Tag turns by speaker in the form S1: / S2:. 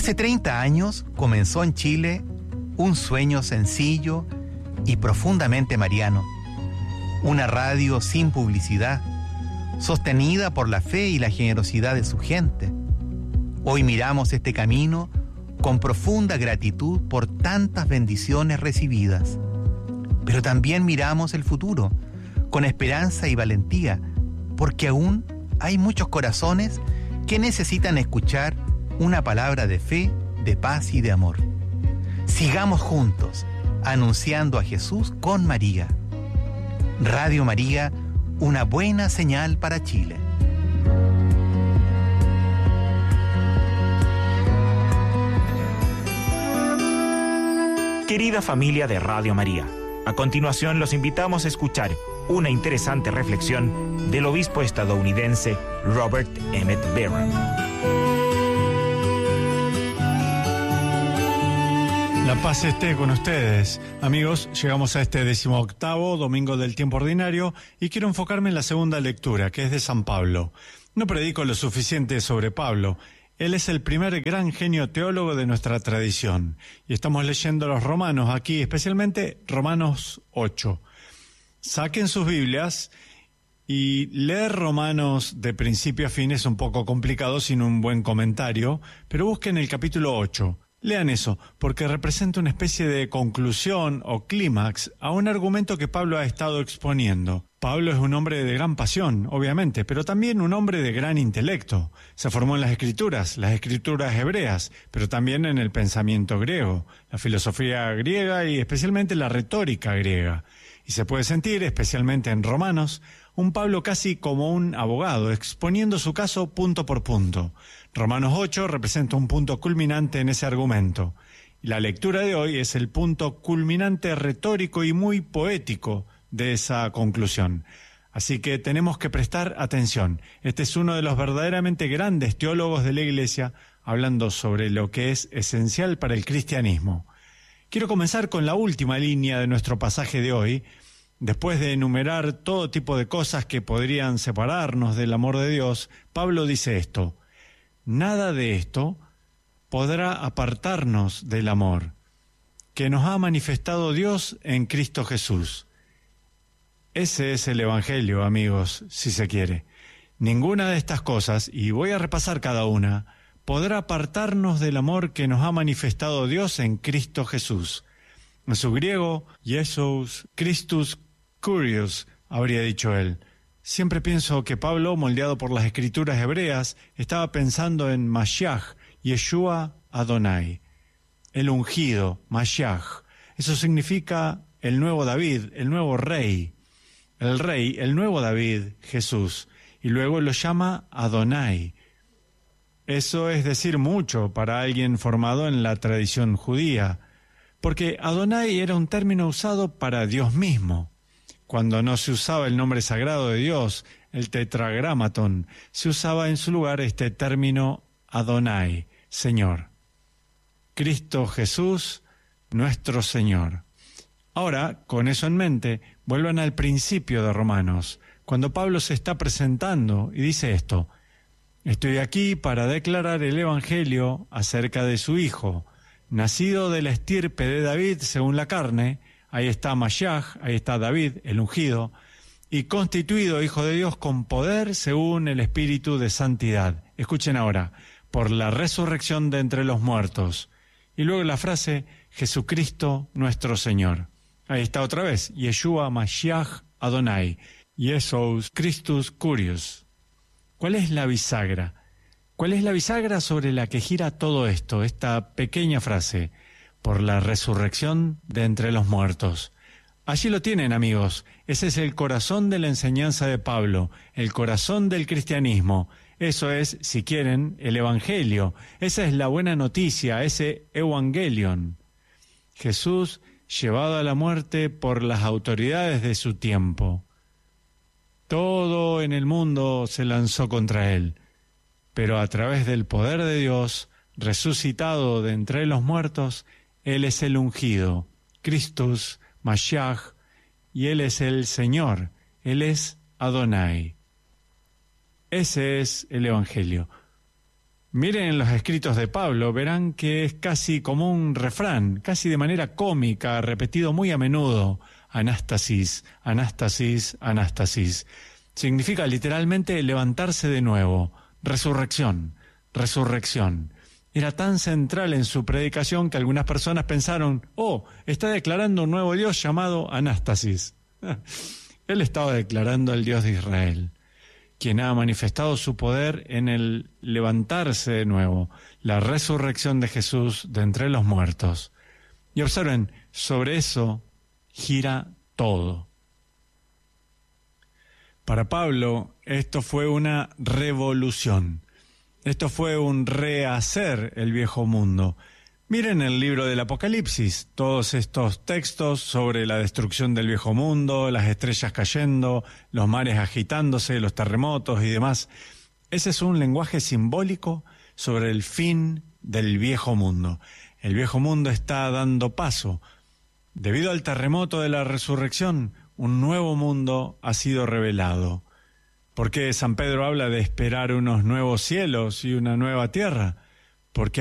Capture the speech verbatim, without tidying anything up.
S1: Hace treinta años comenzó en Chile un sueño sencillo y profundamente mariano. Una radio sin publicidad, sostenida por la fe y la generosidad de su gente. Hoy miramos este camino con profunda gratitud por tantas bendiciones recibidas. Pero también miramos el futuro con esperanza y valentía, porque aún hay muchos corazones que necesitan escuchar una palabra de fe, de paz y de amor. Sigamos juntos anunciando a Jesús con María. Radio María, una buena señal para Chile.
S2: Querida familia de Radio María, a continuación los invitamos a escuchar una interesante reflexión del obispo estadounidense Robert Emmett Barron.
S3: La paz esté con ustedes. Amigos, llegamos a este decimoctavo domingo del tiempo ordinario y quiero enfocarme en la segunda lectura, que es de San Pablo. No predico lo suficiente sobre Pablo. Él es el primer gran genio teólogo de nuestra tradición. Y estamos leyendo los Romanos aquí, especialmente Romanos ocho. Saquen sus Biblias y leer Romanos de principio a fin es un poco complicado sin un buen comentario, pero busquen el capítulo ocho. Lean eso, porque representa una especie de conclusión o clímax a un argumento que Pablo ha estado exponiendo. Pablo es un hombre de gran pasión, obviamente, pero también un hombre de gran intelecto. Se formó en las escrituras, las escrituras hebreas, pero también en el pensamiento griego, la filosofía griega y especialmente la retórica griega. Y se puede sentir, especialmente en Romanos, un Pablo casi como un abogado, exponiendo su caso punto por punto. Romanos ocho representa un punto culminante en ese argumento. Y la lectura de hoy es el punto culminante retórico y muy poético de esa conclusión. Así que tenemos que prestar atención. Este es uno de los verdaderamente grandes teólogos de la Iglesia, hablando sobre lo que es esencial para el cristianismo. Quiero comenzar con la última línea de nuestro pasaje de hoy. Después de enumerar todo tipo de cosas que podrían separarnos del amor de Dios, Pablo dice esto: nada de esto podrá apartarnos del amor que nos ha manifestado Dios en Cristo Jesús. Ese es el Evangelio, amigos, si se quiere. Ninguna de estas cosas, y voy a repasar cada una, podrá apartarnos del amor que nos ha manifestado Dios en Cristo Jesús. En su griego, Jesus Christus Curious, habría dicho él. Siempre pienso que Pablo, moldeado por las escrituras hebreas, estaba pensando en Mashiach, Yeshua Adonai, el ungido, Mashiach. Eso significa el nuevo David, el nuevo rey. El rey, el nuevo David, Jesús, y luego lo llama Adonai. Eso es decir mucho para alguien formado en la tradición judía, porque Adonai era un término usado para Dios mismo. Cuando no se usaba el nombre sagrado de Dios, el tetragramatón, se usaba en su lugar este término Adonai, Señor. Cristo Jesús, nuestro Señor. Ahora, con eso en mente, vuelvan al principio de Romanos, cuando Pablo se está presentando y dice esto: estoy aquí para declarar el Evangelio acerca de su Hijo, nacido de la estirpe de David según la carne. Ahí está Mashiach, ahí está David, el ungido, y constituido Hijo de Dios con poder según el Espíritu de Santidad. Escuchen ahora, por la resurrección de entre los muertos. Y luego la frase, Jesucristo nuestro Señor. Ahí está otra vez, Yeshua Mashiach Adonai, Jesus Christus Curious. ¿Cuál es la bisagra? ¿Cuál es la bisagra sobre la que gira todo esto, esta pequeña frase? Por la resurrección de entre los muertos. Allí lo tienen, amigos. Ese es el corazón de la enseñanza de Pablo, el corazón del cristianismo. Eso es, si quieren, el Evangelio. Esa es la buena noticia, ese Evangelion. Jesús llevado a la muerte por las autoridades de su tiempo. Todo en el mundo se lanzó contra él, pero a través del poder de Dios, resucitado de entre los muertos, Él es el ungido, Christus, Mashiach, y Él es el Señor, Él es Adonai. Ese es el Evangelio. Miren los escritos de Pablo, verán que es casi como un refrán, casi de manera cómica, repetido muy a menudo. Anástasis, anástasis, anástasis. Significa literalmente levantarse de nuevo, resurrección, resurrección. Era tan central en su predicación que algunas personas pensaron, oh, está declarando un nuevo Dios llamado Anástasis. Él estaba declarando al Dios de Israel, quien ha manifestado su poder en el levantarse de nuevo, la resurrección de Jesús de entre los muertos. Y observen, sobre eso gira todo. Para Pablo, esto fue una revolución. Esto fue un rehacer el viejo mundo. Miren el libro del Apocalipsis, todos estos textos sobre la destrucción del viejo mundo, las estrellas cayendo, los mares agitándose, los terremotos y demás. Ese es un lenguaje simbólico sobre el fin del viejo mundo. El viejo mundo está dando paso. Debido al terremoto de la resurrección, un nuevo mundo ha sido revelado. ¿Por qué San Pedro habla de esperar unos nuevos cielos y una nueva tierra? Porque